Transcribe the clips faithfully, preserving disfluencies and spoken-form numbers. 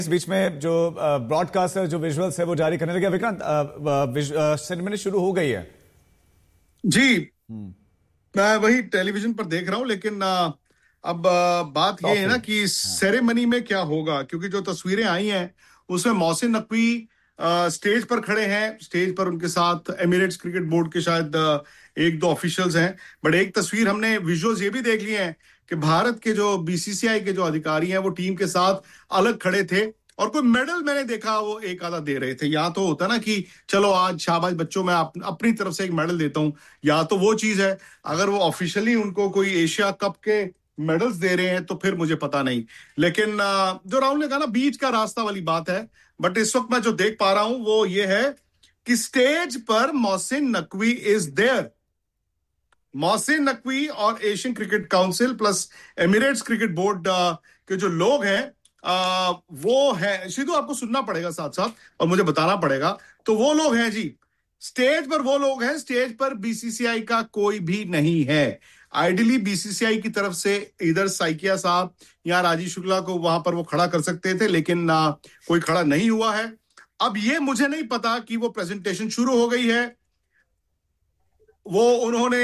इस बीच में जो ब्रॉडकास्ट है, जो विजुअल्स है वो जारी करने लगे। विक्रांत, सेरेमनी शुरू हो गई है जी। मैं वही टेलीविजन पर देख रहा हूं, लेकिन अब बात ये है ना कि सेरेमनी में क्या होगा, क्योंकि जो तस्वीरें आई हैं उसमें मोहसिन नकवी स्टेज पर खड़े हैं। स्टेज पर उनके साथ एमिरेट्स क्रिकेट बोर्ड के शायद एक दो ऑफिशियल्स हैं। बट एक तस्वीर हमने विजुअल्स ये भी देख लिए हैं कि भारत के जो बीसीसीआई के जो अधिकारी हैं वो टीम के साथ अलग खड़े थे और कोई मेडल मैंने देखा वो एक आधा दे रहे थे। या तो होता ना कि चलो आज शाबाश बच्चों, मैं आप, अपनी तरफ से एक मेडल देता हूं, या तो वो चीज है। अगर वो ऑफिशियली उनको कोई एशिया कप के मेडल्स दे रहे हैं तो फिर मुझे पता नहीं। लेकिन जो राहुल ने कहा ना, बीच का रास्ता वाली बात है। बट इस वक्त मैं जो देख पा रहा हूं वो ये है कि स्टेज पर मोहसिन नकवी इज देयर। मोहसिन नकवी और Asian cricket council plus Emirates cricket board के जो लोग हैं आ, वो है। सीधू आपको सुनना पड़ेगा साथ साथ और मुझे बताना पड़ेगा। तो वो लोग हैं जी, स्टेज पर वो लोग हैं। स्टेज पर बीसीसीआई का कोई भी नहीं है। आइडियली बीसीसीआई की तरफ से इधर साइकिया साहब या राजीव शुक्ला को वहां पर वो खड़ा कर सकते थे, लेकिन आ, कोई खड़ा नहीं हुआ है। अब ये मुझे नहीं पता कि वो प्रेजेंटेशन शुरू हो गई है, वो उन्होंने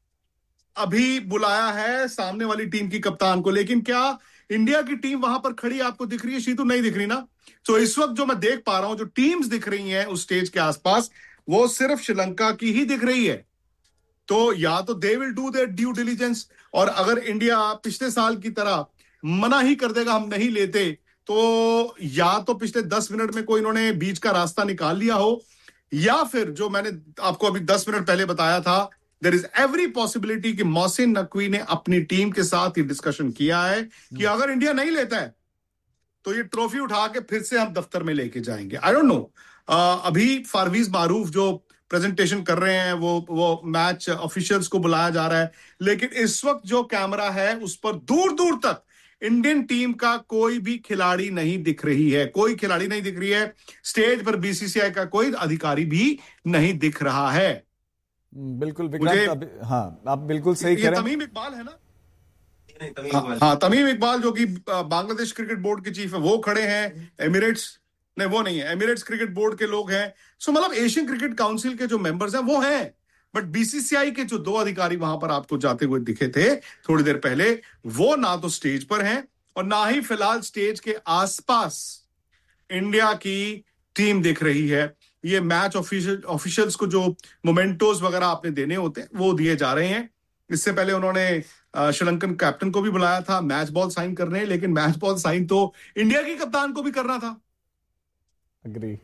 अभी बुलाया है सामने वाली टीम की कप्तान को, लेकिन क्या इंडिया की टीम वहां पर खड़ी आपको दिख रही है? शीतू, नहीं दिख रही ना। तो इस वक्त जो मैं देख पा रहा हूं, जो टीम्स दिख रही हैं उस स्टेज के आसपास, वो सिर्फ श्रीलंका की ही दिख रही है। तो या तो they will do their due diligence, और अगर इंडिया पिछले साल की तरह मना ही कर देगा हम नहीं लेते, तो या तो पिछले दस मिनट में कोई इन्होंने बीच का रास्ता निकाल लिया हो, या फिर जो मैंने आपको अभी दस मिनट पहले बताया था, देयर इज एवरी पॉसिबिलिटी कि मोहसिन नकवी ने अपनी टीम के साथ ये डिस्कशन किया है कि अगर इंडिया नहीं लेता है तो ये ट्रॉफी उठा के फिर से हम दफ्तर में लेके जाएंगे। I don't know. अभी फारवीज मारूफ जो प्रेजेंटेशन कर रहे हैं, वो वो मैच ऑफिशियल्स को बुलाया जा रहा है, लेकिन इस वक्त जो कैमरा है उस पर दूर दूर तक इंडियन टीम का कोई भी खिलाड़ी नहीं दिख रही है। कोई खिलाड़ी नहीं दिख रही है। स्टेज पर बीसीसीआई का कोई अधिकारी भी नहीं दिख रहा है। बिल्कुल विक्रांत, हाँ आप बिल्कुल सही कह रहे हैं। तमीम इकबाल है ना, हाँ, हाँ तमीम इकबाल जो कि बांग्लादेश क्रिकेट बोर्ड के चीफ है, वो खड़े हैं। एमिरेट्स नहीं, वो नहीं है, एमिरेट्स क्रिकेट बोर्ड के लोग हैं। सो मतलब एशियन क्रिकेट काउंसिल के जो मेंबर्स हैं वो हैं। बट बीसीसीआई के जो दो अधिकारी वहां पर आपको जाते हुए दिखे थे थोड़ी देर पहले, वो ना तो स्टेज पर हैं और ना ही फिलहाल स्टेज के आसपास इंडिया की टीम दिख रही है। ये मैच ऑफिशियल ऑफिशियल्स को जो मोमेंटोज वगैरह आपने देने होते हैं वो दिए जा रहे हैं। इससे पहले उन्होंने श्रीलंकन कैप्टन को भी बुलाया था मैच बॉल साइन करने, लेकिन मैच बॉल साइन तो इंडिया की कप्तान को भी करना था। अग्री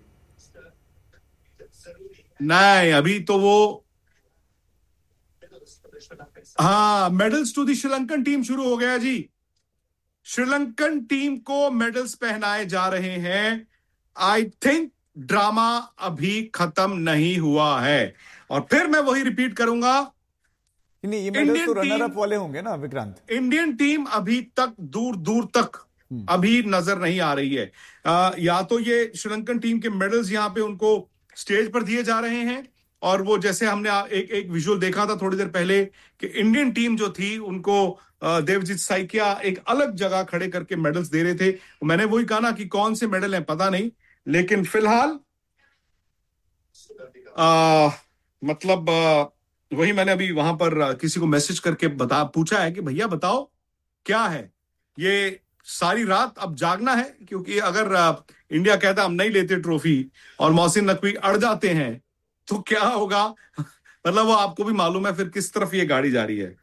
नहीं, अभी तो वो हाँ medals to the Sri Lankan team शुरू हो गया जी। श्रीलंकन टीम को मेडल्स पहनाए जा रहे हैं। आई थिंक ड्रामा अभी खत्म नहीं हुआ है। और फिर मैं वही रिपीट करूंगा, नहीं, ये मेडल्स तो रनर अप वाले होंगे ना विक्रांत। इंडियन टीम अभी तक दूर दूर तक अभी नजर नहीं आ रही है। आ, या तो ये श्रीलंकन टीम के मेडल्स यहां पे उनको स्टेज पर दिए जा रहे हैं, और वो जैसे हमने एक एक विजुअल देखा था थोड़ी देर पहले कि इंडियन टीम जो थी उनको देवजीत साइकिया एक अलग जगह खड़े करके मेडल्स दे रहे थे। मैंने वही कहा ना कि कौन से मेडल हैं पता नहीं, लेकिन फिलहाल आ, मतलब आ, वही मैंने अभी वहां पर किसी को मैसेज करके बता पूछा है कि भैया बताओ क्या है ये। सारी रात अब जागना है, क्योंकि अगर इंडिया कहता हम नहीं लेते ट्रॉफी और मोहसिन नकवी अड़ जाते हैं तो क्या होगा। मतलब वो आपको भी मालूम है फिर किस तरफ ये गाड़ी जा रही है।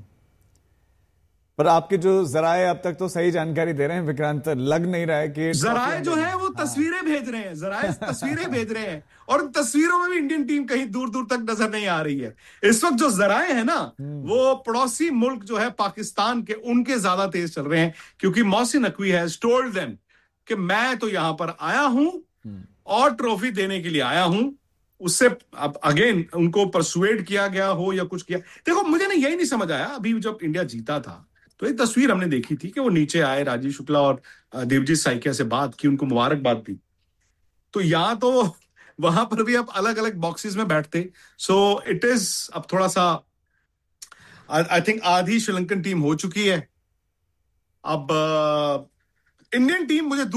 पर आपके जो जराए अब तक तो सही जानकारी दे रहे हैं विक्रांत, लग नहीं रहा है कि जराए जो है वो तस्वीरें भेज रहे हैं। जराए तस्वीरें भेज रहे हैं और उन तस्वीरों में भी इंडियन टीम कहीं दूर दूर तक नजर नहीं आ रही है। इस वक्त जो जराए हैं ना, वो पड़ोसी मुल्क जो है पाकिस्तान के, उनके ज्यादा तेज चल रहे हैं, क्योंकि Mohsin Naqvi has told them कि मैं तो यहां पर आया हूं और ट्रॉफी देने के लिए आया हूं। उससे अब अगेन उनको परसुएड किया गया हो या कुछ किया। देखो मुझे ना यही नहीं समझ आया, अभी जब इंडिया जीता था तो एक तस्वीर हमने देखी थी कि वो नीचे आए, राजीव शुक्ला और देवजीत साइकिया से बात की, उनको मुबारकबाद दी। तो यहां तो वहां पर भी अब अलग अलग बॉक्सेस में बैठते। सो इट इज अब थोड़ा सा, आई थिंक आधी श्रीलंकन टीम हो चुकी है। अब इंडियन टीम मुझे